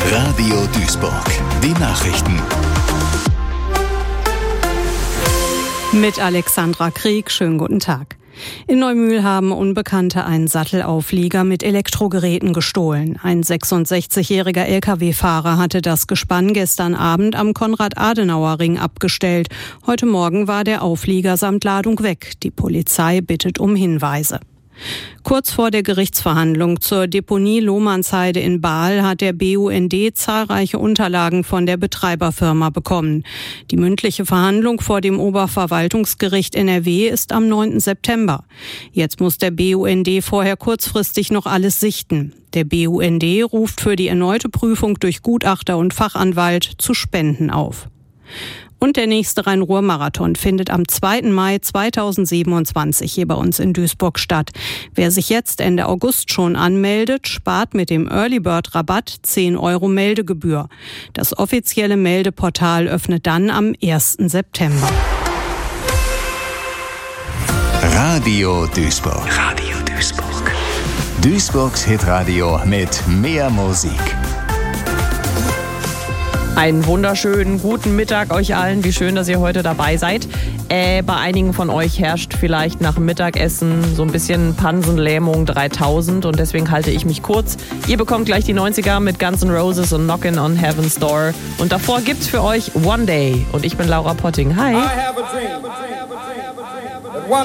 Radio Duisburg. Die Nachrichten. Mit Alexandra Krieg, schönen guten Tag. In Neumühl haben Unbekannte einen Sattelauflieger mit Elektrogeräten gestohlen. Ein 66-jähriger Lkw-Fahrer hatte das Gespann gestern Abend am Konrad-Adenauer-Ring abgestellt. Heute Morgen war der Auflieger samt Ladung weg. Die Polizei bittet um Hinweise. Kurz vor der Gerichtsverhandlung zur Deponie Lohmannsheide in Bahl hat der BUND zahlreiche Unterlagen von der Betreiberfirma bekommen. Die mündliche Verhandlung vor dem Oberverwaltungsgericht NRW ist am 9. September. Jetzt muss der BUND vorher kurzfristig noch alles sichten. Der BUND ruft für die erneute Prüfung durch Gutachter und Fachanwalt zu Spenden auf. Und der nächste Rhein-Ruhr-Marathon findet am 2. Mai 2027 hier bei uns in Duisburg statt. Wer sich jetzt Ende August schon anmeldet, spart mit dem Early Bird Rabatt 10 € Meldegebühr. Das offizielle Meldeportal öffnet dann am 1. September. Radio Duisburg. Radio Duisburg. Duisburgs Hitradio mit mehr Musik. Einen wunderschönen guten Mittag euch allen. Wie schön, dass ihr heute dabei seid. Bei einigen von euch herrscht vielleicht nach dem Mittagessen so ein bisschen Pansenlähmung 3000 und deswegen halte ich mich kurz. Ihr bekommt gleich die 90er mit Guns N' Roses und Knockin' on Heaven's Door. Und davor gibt's für euch One Day. Und ich bin Laura Potting. Hi. I have a dream.